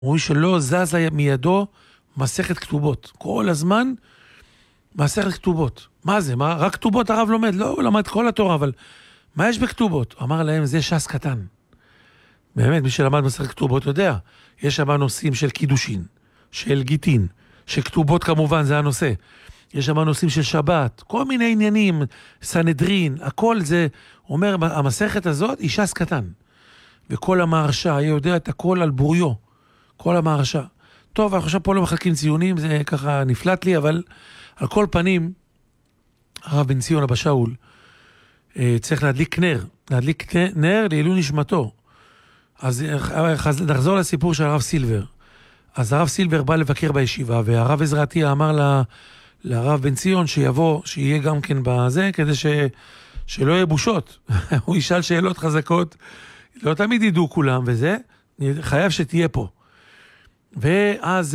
אומרים שלא זזה מידו מסכת כתובות. כל הזמן מסכת כתובות. מה זה? מה? רק כתובות הרב לומד? לא, הוא למד כל התורה, אבל מה יש בכתובות? אמר להם, זה ש"ס קטן. באמת, מי שלמד מסכת כתובות יודע. יש שם נושאים של קידושין, של גיטין, שכתובות כמובן זה הנושא. יש שם נושאים של שבת, כל מיני עניינים, סנהדרין, הכל זה, אומר, המסכת הזאת היא ש"ס קטן. וכל המהרשה, היה יודע את הכל על בוריו, כל המהרשה. טוב, אנחנו עכשיו פה לא מחלקים ציונים, זה ככה נפלט לי, אבל על כל פנים, הרב בן ציון אבא שאול, צריך להדליק נר לעילוי נשמתו. אז נחזור לסיפור של הרב סילבר. אז הרב סילבר בא לבקר בישיבה, והרב עזרתי אמר לרב בן ציון שיבוא, שיהיה גם כן בזה, כדי שלא יהיה בושות. הוא ישאל שאלות חזקות, לא תמיד ידעו כולם, וזה, חייב שתהיה פה. ואז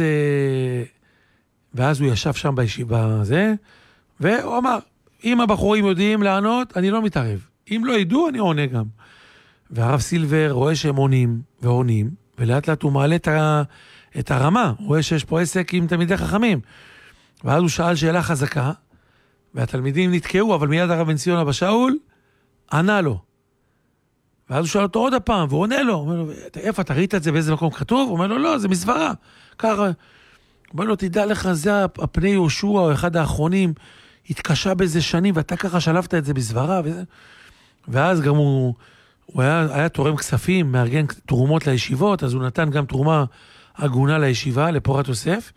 הוא ישב שם בישיבה הזה, והוא אמר, אם הבחורים יודעים לענות, אני לא מתערב. אם לא ידעו, אני עונה גם. והרב סילבר רואה שהם עונים, ולאט לאט הוא מעלה את הרמה, הוא רואה שיש פה עסק עם תלמידי חכמים. ואז הוא שאל שאלה חזקה, והתלמידים נתקעו, אבל מיד הרב בן ציון אבא שאול ענה לו. ואז הוא שאל אותו עוד הפעם, והוא עונה לו, הוא אומר לו, איפה, אתה ראית את זה באיזה מקום כתוב? הוא אומר לו, לא, זה מסברה. ככה, הוא אומר לו, תדע לך, זה הפני יהושע, או אחד האחרונים, התקשה באיזה שנים, ואתה ככה שלפת את זה בסברה, ואז גם הוא היה תורם כספים, מארגן תרומות לישיבות, אז הוא נתן גם תרומה הגונה לישיבה, לפורת יוסף,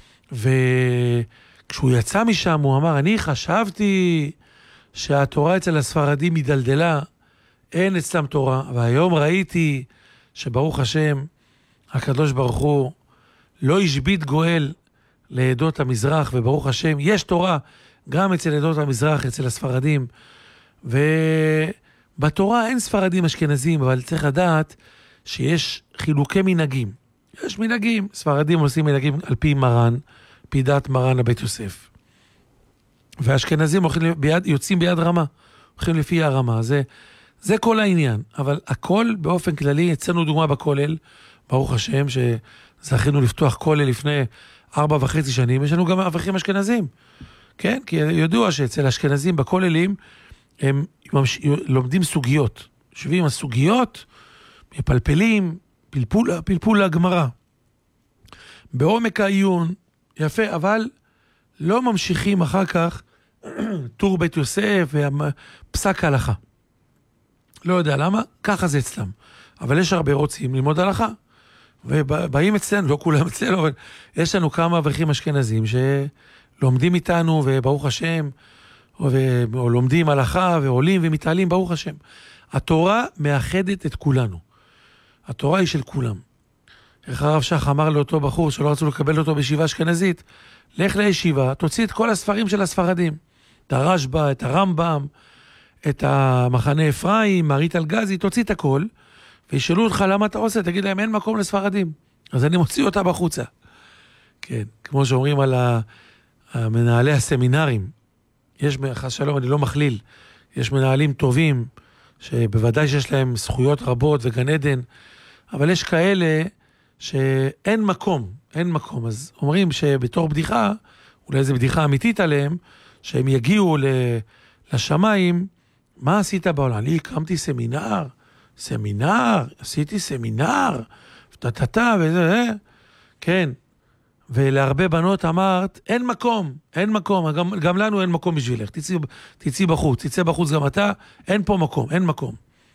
וכשהוא יצא משם, הוא אמר, אני חשבתי שהתורה אצל הספרדים היא דלדלה, אין אצלם תורה, והיום ראיתי שברוך השם, הקדוש ברוך הוא לא השבית גואל לעדות המזרח, וברוך השם, יש תורה גם אצל עדות המזרח, אצל הספרדים, ובתורה אין ספרדים אשכנזים, אבל צריך לדעת שיש חילוקי מנהגים. יש מנהגים, ספרדים עושים מנהגים על פי מרן, פי דת מרן לבית יוסף. והאשכנזים יוצאים ביד רמה, הולכים לפי הרמה, זה כל העניין, אבל הכל באופן כללי, אצלנו דוגמה בכולל, ברוך השם, שזכינו לפתוח כולל לפני 4.5 שנים, יש לנו גם אברכים אשכנזים, כן? כי ידוע שאצל האשכנזים בכוללים, הם לומדים סוגיות, שווים הסוגיות, מפלפלים, פלפול הגמרא, בעומק העיון, יפה, אבל לא ממשיכים אחר כך, טור בית יוסף ופסק ההלכה. לא יודע למה, ככה זה אצלם. אבל יש הרבה רוצים ללמוד הלכה. ובאים אצלנו, לא כולם אצלנו, אבל יש לנו כמה אברכים אשכנזים שלומדים איתנו, וברוך השם, או לומדים הלכה, ועולים ומתעלים, ברוך השם. התורה מאחדת את כולנו. התורה היא של כולם. איך הרב שח אמר לאותו בחור שלא רצו לקבל אותו בישיבה אשכנזית, לך לישיבה, תוציא את כל הספרים של הספרדים. את הרשב"א, את הרמב"ם, את המחנה אפרים, מרית אלגזי, תוציא את הכל, וישאלו אותך למה אתה עושה, תגיד להם אין מקום לספרדים. אז אני מוציא אותה בחוצה. כן, כמו שאומרים על מנהלי הסמינרים, יש, חס שלום, אני לא מכליל, יש מנהלים טובים, שבוודאי שיש להם זכויות רבות וגן עדן, אבל יש כאלה שאין מקום, אין מקום. אז אומרים שבתור בדיחה, אולי זו בדיחה אמיתית עליהם, שהם יגיעו לשמיים, מה עשית בעולם? אני הקמתי סמינר, עשיתי סמינר, וזה, כן. ולהרבה בנות אמרת, אין מקום, גם לנו אין מקום בשבילך, תצאי בחוץ, תצא בחוץ גם אתה, אין פה מקום, אין מקום.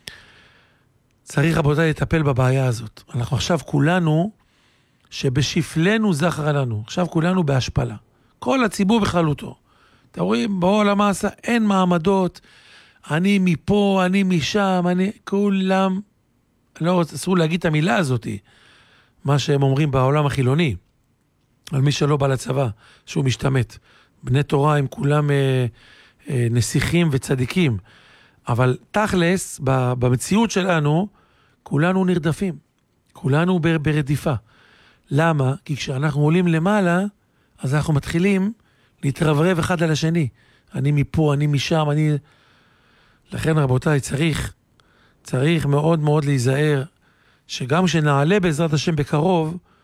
צריך רבותיי לטפל בבעיה הזאת. אנחנו עכשיו כולנו, שבשפלנו זכר לנו, עכשיו כולנו בהשפלה. כל הציבור בכללותו. אתם רואים, בעולם המעשה אין מעמדות, אני מפה, אני משם, כולם, לא אסור להגיד את המילה הזאת, מה שהם אומרים בעולם החילוני, על מי שלא בא לצבא, שהוא משתמט. בני תורה הם כולם נסיכים וצדיקים, אבל תכלס, במציאות שלנו, כולנו נרדפים, כולנו ברדיפה. למה? כי כשאנחנו עולים למעלה, אז אנחנו מתחילים להתרברב אחד על השני. אני מפה, אני משם, לכן רבותיי, צריך מאוד מאוד להיזהר, שגם שנעלה בעזרת השם בקרוב,